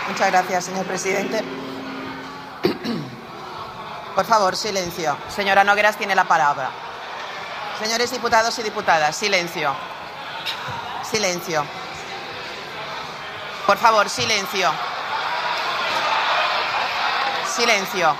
Muchas gracias, señor presidente. Por favor, silencio. Señora Nogueras tiene la palabra. Señores diputados y diputadas, silencio. Silencio. Por favor, silencio. Silencio.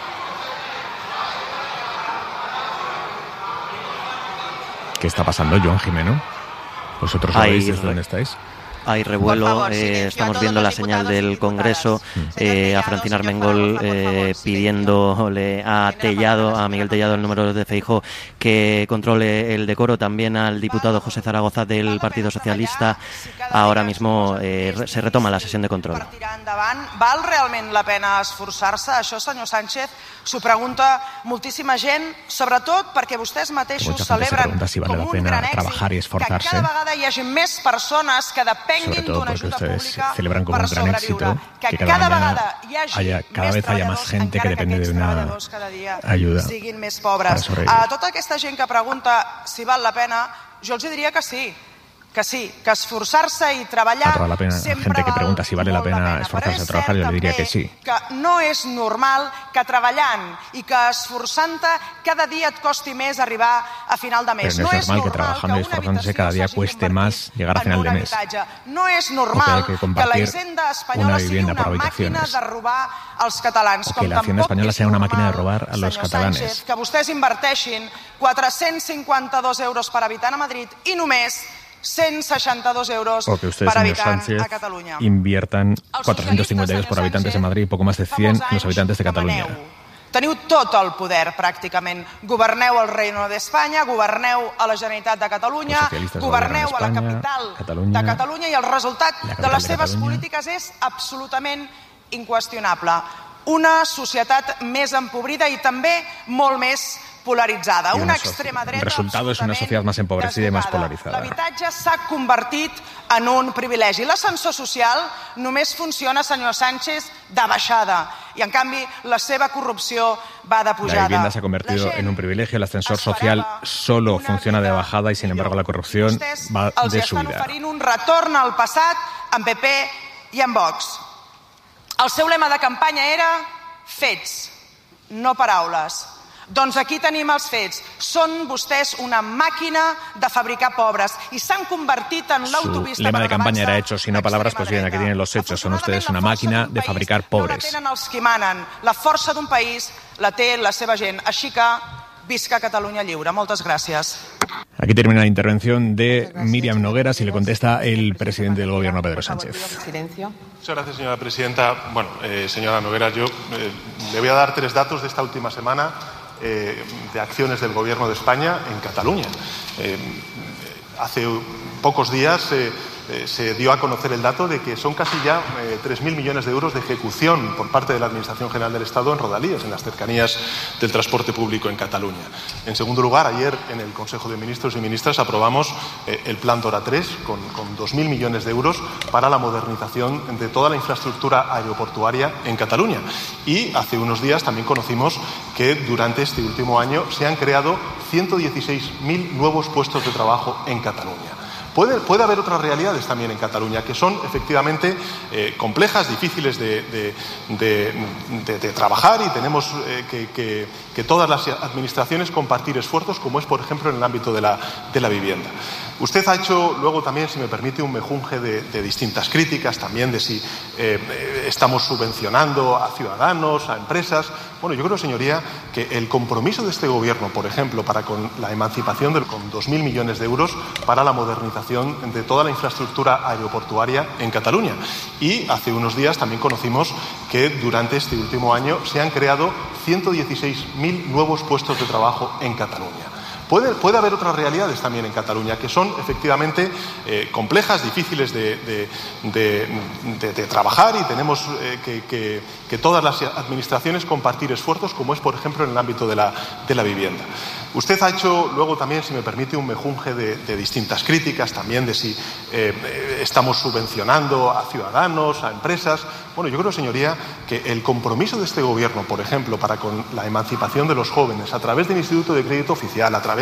¿Qué está pasando, Joan Jimeno? ¿Vosotros sabéis desde dónde estáis? Hay revuelo, estamos viendo la señal del Congreso, a Francina Armengol pidiéndole a Miguel Tellado, el número de Feijóo, que controle el decoro, también al diputado José Zaragoza del Partido Socialista. Ahora mismo se retoma la sesión de control. Val realment la pena esforçar-se? Això, senyor Sánchez, s'ho pregunta moltíssima gent, sobretot perquè vostès mateixos celebren com un gran èxit que cada vegada hi hagi més persones que sobre todo porque ustedes celebran como un gran éxito que cada vez haya más gente que depende de una ayuda para sobrevivir. A tota aquesta gent que pregunta si val la pena, jo els diria que sí, que esforçar-se i treballar sempre gente que pregunta si vale la pena esforzarse a trabajar, yo le diría que sí. Que no és normal que treballant i que esforçant-te cada dia et costi més arribar a final de mes. Pero no es normal que trabajando y esforzándose cada día cueste más llegar a final de mes. No és normal que la Hisenda espanyola sigui una màquina de robar als catalans. O que la Hacienda española sea una máquina de robar a los catalanes. Que vostès inverteixin 452 euros per habitant a Madrid i només 162 euros o que ustedes, per habitant Sánchez, a Catalunya. Inviertan 450 euros por habitantes en Madrid y poco más de 100 en los habitantes de Cataluña. Teniu tot el poder, pràcticament. Governeu al Reino d'Espanya, governeu a la Generalitat de Catalunya, governeu a la capital de Catalunya i el resultat de les seves polítiques és absolutament inqüestionable. Una societat més empobrida i també molt més polaritzada. Una extrema dreta. El resultado es una sociedad más empobrecida y más polarizada. L'habitatge s'ha convertit en un privilegi. L'ascensor social només funciona, senyor Sánchez, de baixada. Y en canvi la seva corrupció va de pujada. La vivienda se ha convertido en un privilegio, el ascensor social solo funciona de bajada y sin embargo la corrupción va de subida. Els estan oferint un retorn al passat amb PP i amb Vox. El seu lema de campanya era fets, no paraules. Doncs aquí tenim els fets. Són vostès una màquina de fabricar pobres i s'han convertit en l'autopista. Su lema de campaña era hechos y no palabras, pues bien, aquí tienen los hechos. Son ustedes una máquina de fabricar pobres. No la tenen els qui manen. La força d'un país la té la seva gent. Així que visca Catalunya lliure. Moltes gràcies. Aquí termina la intervención de Míriam Nogueras y le contesta el presidente del Gobierno, Pedro Sánchez. Silencio. Muchas gracias, señora presidenta. Bueno, señora Nogueras, yo le voy a dar 3 datos de esta última semana de acciones del Gobierno de España en Cataluña. Hace pocos días se dio a conocer el dato de que son casi ya 3.000 millones de euros de ejecución por parte de la Administración General del Estado en rodalías, en las cercanías del transporte público en Cataluña. En segundo lugar, ayer en el Consejo de Ministros y Ministras aprobamos el Plan Dora 3 con 2.000 millones de euros para la modernización de toda la infraestructura aeroportuaria en Cataluña. Y hace unos días también conocimos que durante este último año se han creado 116.000 nuevos puestos de trabajo en Cataluña. Puede haber otras realidades también en Cataluña que son efectivamente complejas, difíciles de trabajar y tenemos que todas las administraciones compartir esfuerzos, como es, por ejemplo, en el ámbito de la vivienda. Usted ha hecho luego también, si me permite, un mejunje de distintas críticas, también de si estamos subvencionando a ciudadanos, a empresas. Bueno, yo creo, señoría, que el compromiso de este Gobierno, por ejemplo, para con la emancipación con 2.000 millones de euros para la modernización de toda la infraestructura aeroportuaria en Cataluña. Y hace unos días también conocimos que durante este último año se han creado 116.000 nuevos puestos de trabajo en Cataluña. Puede haber otras realidades también en Cataluña que son efectivamente complejas, difíciles de trabajar y tenemos que todas las administraciones compartir esfuerzos, como es, por ejemplo, en el ámbito de la vivienda. Usted ha hecho luego también, si me permite, un mejunje de distintas críticas, también de si estamos subvencionando a ciudadanos, a empresas. Bueno, yo creo, señoría, que el compromiso de este Gobierno, por ejemplo, para con la emancipación de los jóvenes a través del Instituto de Crédito Oficial, a través